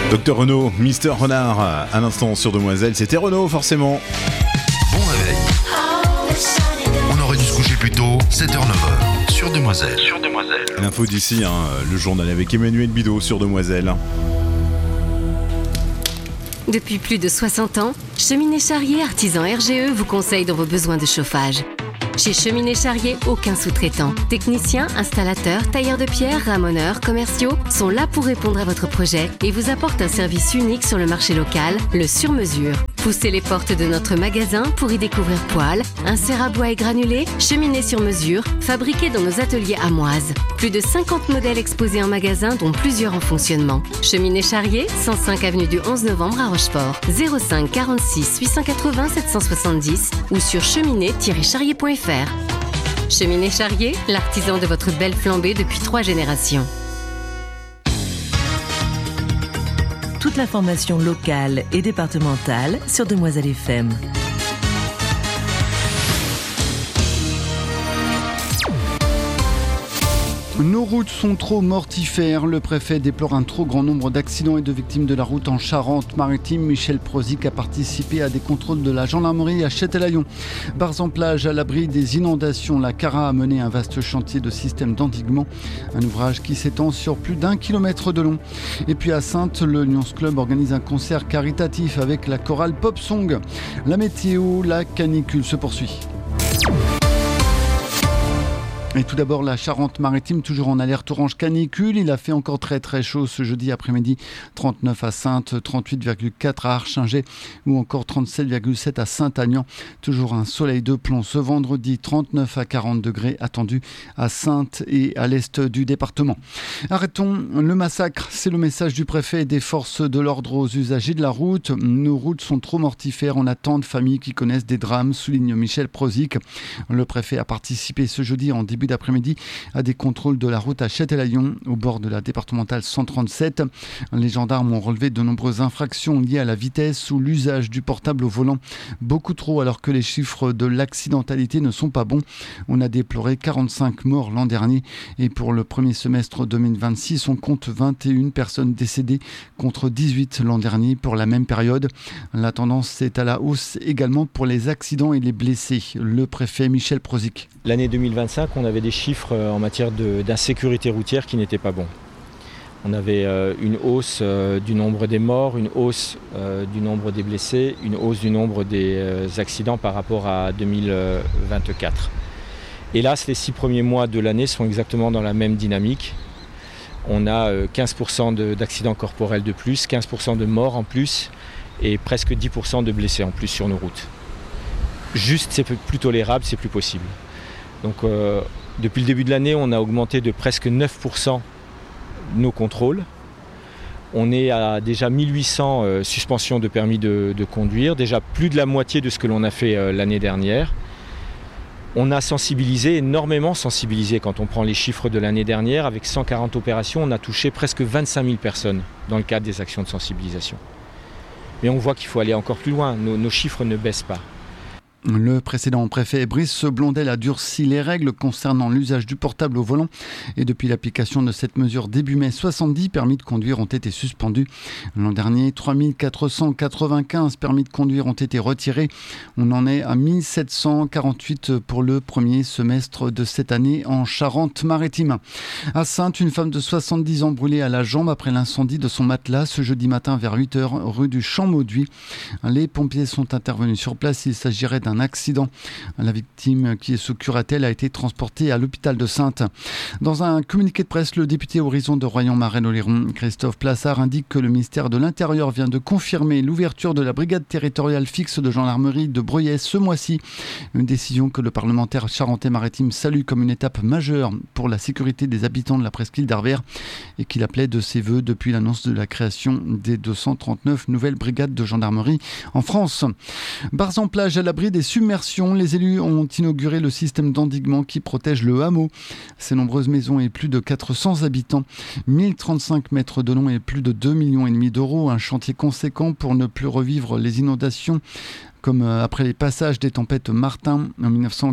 Docteur Renaud, Mister Renard, à l'instant sur Demoiselle, c'était Renaud forcément. Bon réveil. On aurait dû se coucher plus tôt, 7h-9h, sur Demoiselle. L'info d'ici, le journal avec Emmanuel Bidot sur Demoiselle. Depuis plus de 60 ans, Cheminée Charrier Artisan RGE vous conseille dans vos besoins de chauffage. Chez Cheminée Charrier, aucun sous-traitant. Techniciens, installateurs, tailleurs de pierre, ramoneurs, commerciaux sont là pour répondre à votre projet et vous apportent un service unique sur le marché local, le sur-mesure. Poussez les portes de notre magasin pour y découvrir poêles, inserts à bois et granulés, cheminées sur mesure, fabriquées dans nos ateliers amoises. Plus de 50 modèles exposés en magasin, dont plusieurs en fonctionnement. Cheminée Charrier, 105 avenue du 11 novembre à Rochefort. 05 46 880 770 ou sur cheminée-charrier.fr. Cheminée Charrier, l'artisan de votre belle flambée depuis 3 générations. Toute l'information locale et départementale sur Demoiselle FM. Nos routes sont trop mortifères. Le préfet déplore un trop grand nombre d'accidents et de victimes de la route en Charente-Maritime. Michel Prozic a participé à des contrôles de la gendarmerie à Châtelaillon. Barzan-Plage, à l'abri des inondations, la CARA a mené un vaste chantier de système d'endiguement. Un ouvrage qui s'étend sur plus d'1 kilomètre de long. Et puis à Saintes, le Lions Club organise un concert caritatif avec la chorale Pop Song. La météo, la canicule se poursuit. Et tout d'abord, la Charente-Maritime, toujours en alerte orange canicule. Il a fait encore très très chaud ce jeudi après-midi. 39 à Saintes, 38,4 à Archingey ou encore 37,7 à Saint-Agnan. Toujours un soleil de plomb ce vendredi. 39 à 40 degrés attendus à Saintes et à l'est du département. Arrêtons le massacre. C'est le message du préfet et des forces de l'ordre aux usagers de la route. Nos routes sont trop mortifères. On a tant de familles qui connaissent des drames, souligne Michel Prozic. Le préfet a participé ce jeudi en début d'après-midi à des contrôles de la route à Châtelaillon au bord de la départementale 137. Les gendarmes ont relevé de nombreuses infractions liées à la vitesse ou l'usage du portable au volant. Beaucoup trop alors que les chiffres de l'accidentalité ne sont pas bons. On a déploré 45 morts l'an dernier et pour le premier semestre 2026, on compte 21 personnes décédées contre 18 l'an dernier pour la même période. La tendance est à la hausse également pour les accidents et les blessés. Le préfet Michel Prozic. L'année 2025, on avait des chiffres en matière d'insécurité routière qui n'étaient pas bons. On avait une hausse du nombre des morts, une hausse du nombre des blessés, une hausse du nombre des accidents par rapport à 2024. Hélas, les 6 premiers mois de l'année sont exactement dans la même dynamique. On a 15% d'accidents corporels de plus, 15% de morts en plus et presque 10% de blessés en plus sur nos routes. Juste, c'est plus tolérable, c'est plus possible. Donc depuis le début de l'année, on a augmenté de presque 9% nos contrôles. On est à déjà 1800 suspensions de permis de conduire, déjà plus de la moitié de ce que l'on a fait l'année dernière. On a énormément sensibilisé quand on prend les chiffres de l'année dernière. Avec 140 opérations, on a touché presque 25 000 personnes dans le cadre des actions de sensibilisation. Mais on voit qu'il faut aller encore plus loin, nos chiffres ne baissent pas. Le précédent préfet Brice Blondel a durci les règles concernant l'usage du portable au volant et depuis l'application de cette mesure début mai, 70 permis de conduire ont été suspendus. L'an dernier, 3495 permis de conduire ont été retirés. On en est à 1748 pour le premier semestre de cette année en Charente-Maritime. À Saintes, une femme de 70 ans brûlée à la jambe après l'incendie de son matelas ce jeudi matin vers 8h rue du Champ-Mauduit. Les pompiers sont intervenus sur place. Il s'agirait d'un accident. La victime, qui est sous curatelle, a été transportée à l'hôpital de Saintes. Dans un communiqué de presse, le député Horizon de Royan-Marais-Oléron, Christophe Plassard, indique que le ministère de l'Intérieur vient de confirmer l'ouverture de la brigade territoriale fixe de gendarmerie de Breuillès ce mois-ci. Une décision que le parlementaire charentais-maritime salue comme une étape majeure pour la sécurité des habitants de la presqu'île d'Arvers et qu'il appelait de ses voeux depuis l'annonce de la création des 239 nouvelles brigades de gendarmerie en France. Barzan-Plage, à l'abri des submersions, les élus ont inauguré le système d'endiguement qui protège le hameau. Ces nombreuses maisons et plus de 400 habitants, 1035 mètres de long et plus de 2,5 millions d'euros. Un chantier conséquent pour ne plus revivre les inondations Comme après les passages des tempêtes Martin en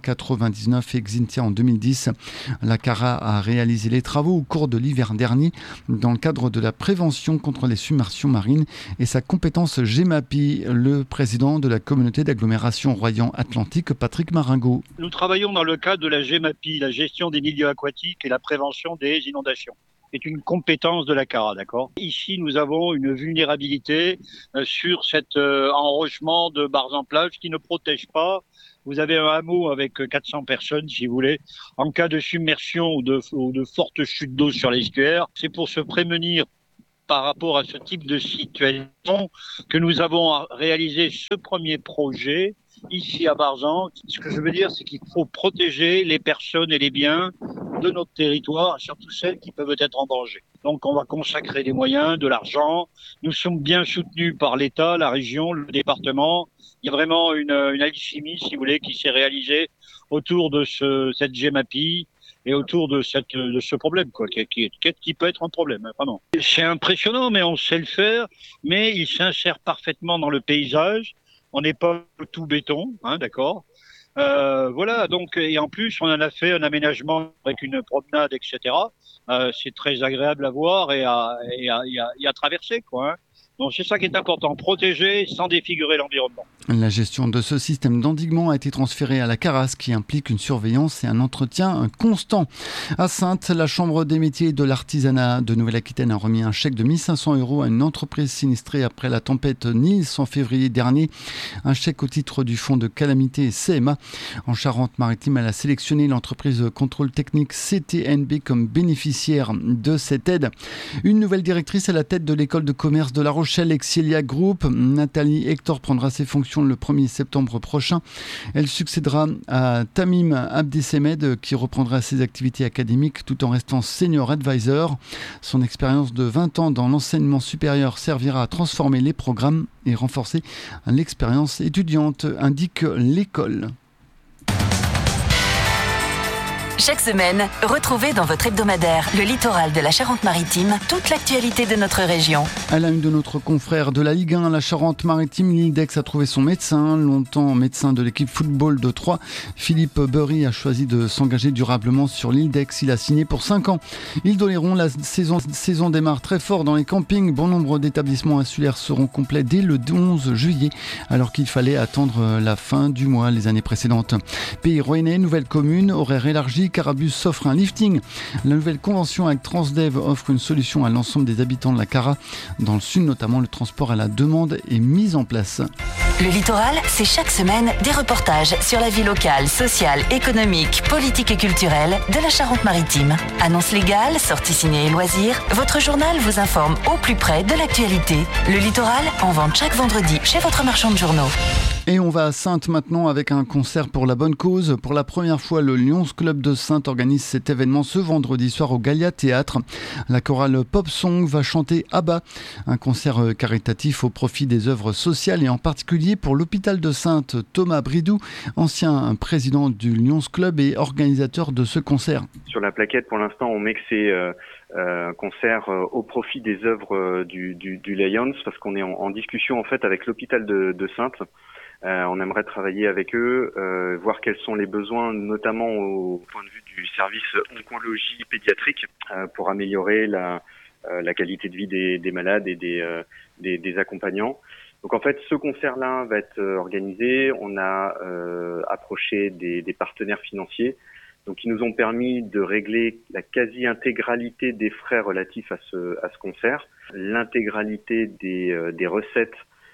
1999 et Xynthia en 2010, la CARA a réalisé les travaux au cours de l'hiver dernier dans le cadre de la prévention contre les submersions marines et sa compétence GEMAPI. Le président de la communauté d'agglomération Royan-Atlantique, Patrick Maringot. Nous travaillons dans le cadre de la GEMAPI, la gestion des milieux aquatiques et la prévention des inondations. C'est une compétence de la CARA, d'accord. Ici, nous avons une vulnérabilité sur cet enrochement de barres en plage qui ne protège pas. Vous avez un hameau avec 400 personnes, si vous voulez. En cas de submersion ou de forte chute d'eau sur l'estuaire, c'est pour se prémunir par rapport à ce type de situation que nous avons réalisé ce premier projet ici à Barzan. Ce que je veux dire, c'est qu'il faut protéger les personnes et les biens de notre territoire, surtout celles qui peuvent être en danger. Donc on va consacrer des moyens, de l'argent. Nous sommes bien soutenus par l'État, la région, le département. Il y a vraiment une alchimie, si vous voulez, qui s'est réalisée autour de cette GEMAPI et autour de ce problème, quoi, qui peut être un problème, hein, vraiment. C'est impressionnant, mais on sait le faire, mais il s'insère parfaitement dans le paysage. On n'est pas tout béton, hein, d'accord. Voilà, donc, et en plus, on en a fait un aménagement avec une promenade, etc. C'est très agréable à voir et à traverser, quoi, hein. Donc c'est ça qui est important, protéger sans défigurer l'environnement. La gestion de ce système d'endiguement a été transférée à la CARA, ce qui implique une surveillance et un entretien constant. À Saintes, la Chambre des métiers et de l'artisanat de Nouvelle-Aquitaine a remis un chèque de 1 500 € à une entreprise sinistrée après la tempête Nils en février dernier. Un chèque au titre du fonds de calamité CMA. En Charente-Maritime, elle a sélectionné l'entreprise Contrôle Technique CTNB comme bénéficiaire de cette aide. Une nouvelle directrice à la tête de l'école de commerce de La Rochelle, Excelia Group. Nathalie Hector prendra ses fonctions le 1er septembre prochain. Elle succédera à Tamim Abdesemed qui reprendra ses activités académiques tout en restant senior advisor. Son expérience de 20 ans dans l'enseignement supérieur servira à transformer les programmes et renforcer l'expérience étudiante, indique l'école. Chaque semaine, retrouvez dans votre hebdomadaire Le Littoral de la Charente-Maritime toute l'actualité de notre région. À la une de notre confrère de la Ligue 1, la Charente-Maritime, l'Ildex a trouvé son médecin. Longtemps médecin de l'équipe football de Troyes, Philippe Burry a choisi de s'engager durablement sur l'Ildex. Il a signé pour 5 ans. Île d'Oléron, la saison démarre très fort dans les campings. Bon nombre d'établissements insulaires seront complets dès le 11 juillet, alors qu'il fallait attendre la fin du mois les années précédentes. Pays Rouennais, nouvelle commune, horaire élargi. Carabus s'offre un lifting. La nouvelle convention avec Transdev offre une solution à l'ensemble des habitants de la Cara. Dans le sud, notamment, le transport à la demande est mis en place. Le Littoral, c'est chaque semaine des reportages sur la vie locale, sociale, économique, politique et culturelle de la Charente-Maritime. Annonces légales, sorties ciné et loisirs, votre journal vous informe au plus près de l'actualité. Le Littoral, en vente chaque vendredi chez votre marchand de journaux. Et on va à Saintes maintenant avec un concert pour la bonne cause. Pour la première fois, le Lions Club de Saintes organise cet événement ce vendredi soir au Gallia Théâtre. La chorale Pop Song va chanter Abba, un concert caritatif au profit des œuvres sociales et en particulier pour l'hôpital de Saintes. Thomas Bridou, ancien président du Lions Club et organisateur de ce concert. Sur la plaquette, pour l'instant, on met que c'est un concert au profit des œuvres du Lions, parce qu'on est en discussion en fait avec l'hôpital de Saintes. On aimerait travailler avec eux, voir quels sont les besoins, notamment au point de vue du service oncologie pédiatrique, pour améliorer la qualité de vie des malades et des accompagnants. Donc en fait, ce concert-là va être organisé. On a approché des partenaires financiers, donc qui nous ont permis de régler la quasi-intégralité des frais relatifs à ce concert, l'intégralité des recettes.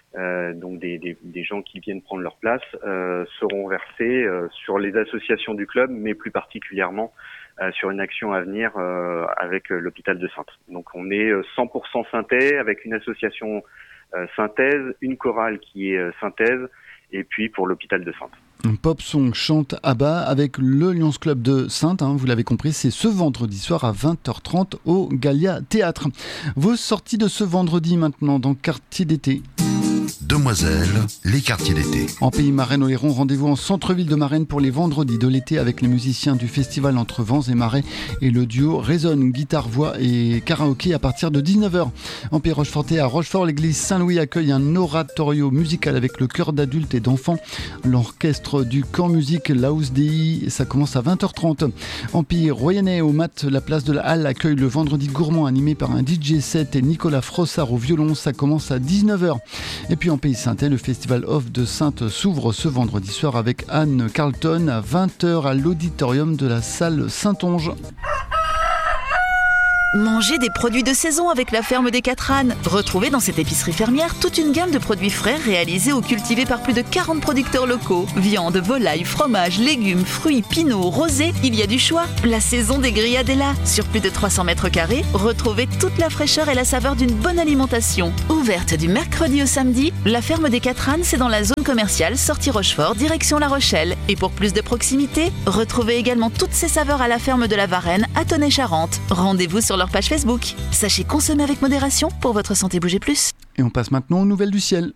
Donc des gens qui viennent prendre leur place seront versés sur les associations du club, mais plus particulièrement sur une action à venir avec l'hôpital de Saintes. Donc on est 100% Saintais avec une association synthèse, une chorale qui est synthèse, et puis pour l'hôpital de Saintes. Pop Song chante Abba avec le Lions Club de Saintes, vous l'avez compris, c'est ce vendredi soir à 20h30 au Gallia Théâtre. Vos sorties de ce vendredi maintenant dans Quartier d'été. De Demoiselles, les quartiers d'été. En Pays Marais-Oléron, rendez-vous en centre-ville de Marennes pour les vendredis de l'été avec les musiciens du festival Entre Vents et Marais et le duo Résonne, guitare, voix et karaoké à partir de 19h. En Pays Rochefortais, à Rochefort, l'église Saint-Louis accueille un oratorio musical avec le chœur d'adultes et d'enfants. L'orchestre du Camp Musique Laus Dei, ça commence à 20h30. En Pays Royannais, au Mat, la place de la Halle accueille le vendredi gourmand animé par un DJ set et Nicolas Frossard au violon, ça commence à 19h. Et puis en Pays Saintais, le festival Off de Sainte s'ouvre ce vendredi soir avec Anne Carlton à 20h à l'auditorium de la salle Saint-Onge. Mangez des produits de saison avec la ferme des 4 ânes. Retrouvez dans cette épicerie fermière toute une gamme de produits frais réalisés ou cultivés par plus de 40 producteurs locaux. Viande, volaille, fromage, légumes, fruits, pinots, rosés, il y a du choix. La saison des grillades est là. Sur plus de 300 mètres carrés, retrouvez toute la fraîcheur et la saveur d'une bonne alimentation. Ouverte du mercredi au samedi, la ferme des 4 ânes, c'est dans la zone commerciale sortie Rochefort, direction La Rochelle. Et pour plus de proximité, retrouvez également toutes ces saveurs à la ferme de la Varenne à Tonnay-Charente. Rendez-vous sur leur page Facebook. Sachez consommer avec modération pour votre santé. Bougez plus. Et on passe maintenant aux nouvelles du ciel.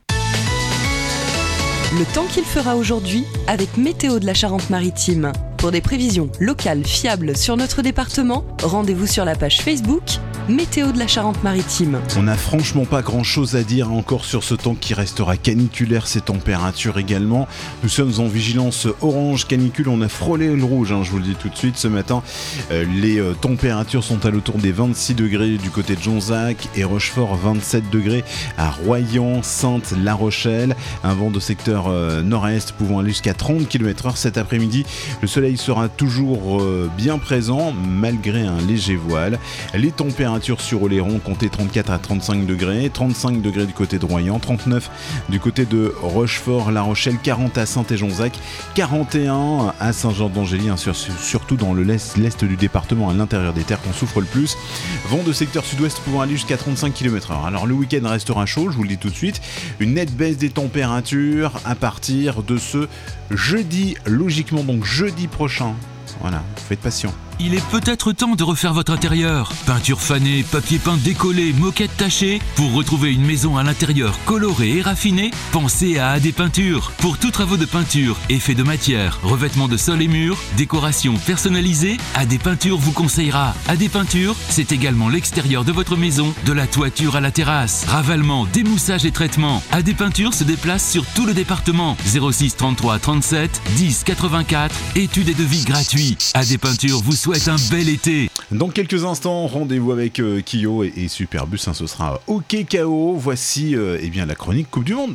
Le temps qu'il fera aujourd'hui avec Météo de la Charente-Maritime. Pour des prévisions locales fiables sur notre département, rendez-vous sur la page Facebook Météo de la Charente-Maritime. On n'a franchement pas grand-chose à dire encore sur ce temps qui restera caniculaire, ces températures également. Nous sommes en vigilance orange canicule, on a frôlé le rouge, je vous le dis tout de suite. Ce matin, les températures sont à l'autour des 26 degrés du côté de Jonzac et Rochefort, 27 degrés à Royan, Saintes, La Rochelle. Un vent de secteur nord-est pouvant aller jusqu'à 30 km/h cet après-midi. Le soleil sera toujours bien présent malgré un léger voile. Les températures sur Oléron comptaient 34 à 35 degrés, 35 degrés du côté de Royan, 39 du côté de Rochefort, La Rochelle, 40 à Saintes et Jonzac, 41 à Saint-Jean-d'Angély, surtout dans l'est du département, à l'intérieur des terres qu'on souffre le plus. Vent de secteur sud-ouest pouvant aller jusqu'à 35 km/h. Alors le week-end restera chaud, je vous le dis tout de suite. Une nette baisse des températures à partir de ce jeudi, logiquement donc jeudi prochain. Voilà, faites patient. Il est peut-être temps de refaire votre intérieur. Peinture fanée, papier peint décollé, moquette tachée. Pour retrouver une maison à l'intérieur colorée et raffinée, pensez à AD Peinture. Pour tous travaux de peinture, effets de matière, revêtement de sol et murs, décoration personnalisée, AD Peinture vous conseillera. AD Peinture, c'est également l'extérieur de votre maison, de la toiture à la terrasse. Ravalement, démoussage et traitement. AD Peinture se déplace sur tout le département. 06 33 37 10 84. Études et devis gratuits. AD Peinture vous souhaite un bel été. Dans quelques instants, rendez-vous avec Kyo et Superbus, ce sera OK KO. Voici la chronique Coupe du Monde.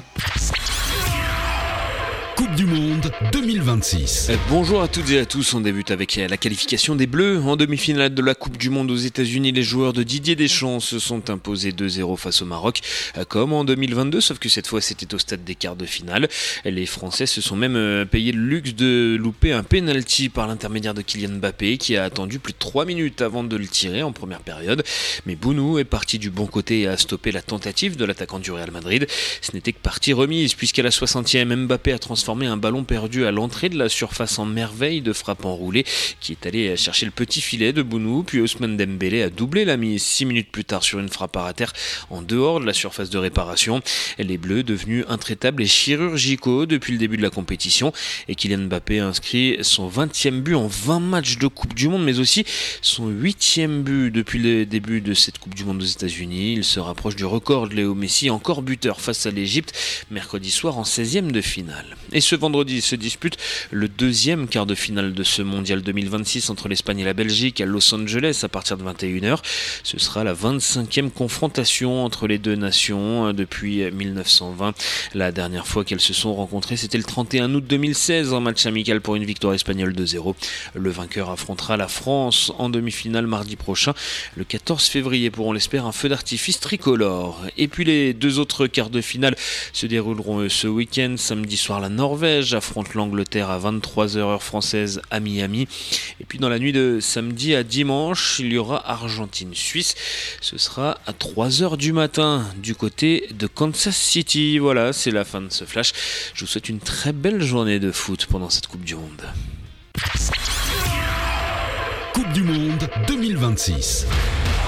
Coupe du Monde 2026. Bonjour à toutes et à tous, on débute avec la qualification des Bleus. En demi-finale de la Coupe du Monde aux États-Unis, les joueurs de Didier Deschamps se sont imposés 2-0 face au Maroc, comme en 2022, sauf que cette fois c'était au stade des quarts de finale. Les Français se sont même payé le luxe de louper un penalty par l'intermédiaire de Kylian Mbappé, qui a attendu plus de 3 minutes avant de le tirer en première période. Mais Bounou est parti du bon côté et a stoppé la tentative de l'attaquant du Real Madrid. Ce n'était que partie remise, puisqu'à la 60e, Mbappé a transformé un ballon perdu à l'entrée de la surface en merveille de frappe enroulée qui est allé chercher le petit filet de Bounou, puis Ousmane Dembélé a doublé la mise 6 minutes plus tard sur une frappe à terre en dehors de la surface de réparation. Les Bleus devenus intraitables et chirurgicaux depuis le début de la compétition, et Kylian Mbappé a inscrit son 20e but en 20 matchs de Coupe du Monde, mais aussi son 8e but depuis le début de cette Coupe du Monde aux États-Unis. Il se rapproche du record de Léo Messi, encore buteur face à l'Égypte mercredi soir en 16e de finale. Et ce vendredi se dispute le deuxième quart de finale de ce mondial 2026 entre l'Espagne et la Belgique à Los Angeles à partir de 21h. Ce sera la 25e confrontation entre les deux nations depuis 1920. La dernière fois qu'elles se sont rencontrées, c'était le 31 août 2016 en match amical pour une victoire espagnole 2-0. Le vainqueur affrontera la France en demi-finale mardi prochain, le 14 février pour, on l'espère, un feu d'artifice tricolore. Et puis les deux autres quarts de finale se dérouleront ce week-end. Samedi soir, la Norvège affronte l'Angleterre à 23h heure française à Miami. Et puis dans la nuit de samedi à dimanche, il y aura Argentine-Suisse. Ce sera à 3h du matin du côté de Kansas City. Voilà, c'est la fin de ce flash. Je vous souhaite une très belle journée de foot pendant cette Coupe du Monde. Coupe du Monde 2026.